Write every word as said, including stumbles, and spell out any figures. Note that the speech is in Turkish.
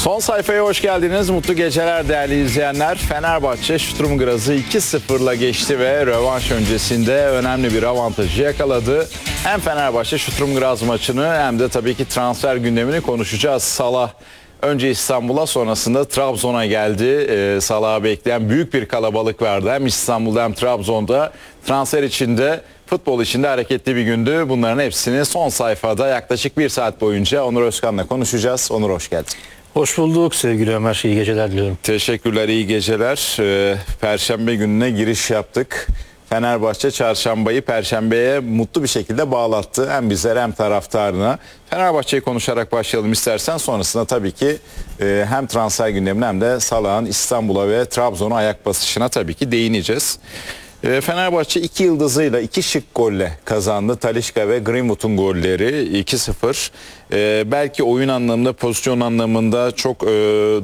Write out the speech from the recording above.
Son sayfaya hoş geldiniz. Mutlu geceler değerli izleyenler. Fenerbahçe Sturm Graz'ı iki sıfırla geçti ve rövanş öncesinde önemli bir avantajı yakaladı. Hem Fenerbahçe Sturm Graz maçını hem de tabii ki transfer gündemini konuşacağız. Salah önce İstanbul'a, sonrasında Trabzon'a geldi. Ee, Salah'ı bekleyen büyük bir kalabalık vardı. Hem İstanbul'da hem Trabzon'da transfer içinde, futbol içinde hareketli bir gündü. Bunların hepsini son sayfada yaklaşık bir saat boyunca Onur Özkan'la konuşacağız. Onur, hoş geldin. Hoş bulduk sevgili Ömer. İyi geceler diliyorum. Teşekkürler, iyi geceler. Ee, Perşembe gününe giriş yaptık. Fenerbahçe çarşambayı Perşembe'ye mutlu bir şekilde bağlattı. Hem bizlere hem taraftarına. Fenerbahçe'yi konuşarak başlayalım istersen. Sonrasında tabii ki e, hem transfer gündemine hem de Salah'ın İstanbul'a ve Trabzon'a ayak basışına tabii ki değineceğiz. E, Fenerbahçe iki yıldızıyla, iki şık golle kazandı. Talisca ve Greenwood'un golleri iki sıfır. E, belki oyun anlamında, pozisyon anlamında çok... E,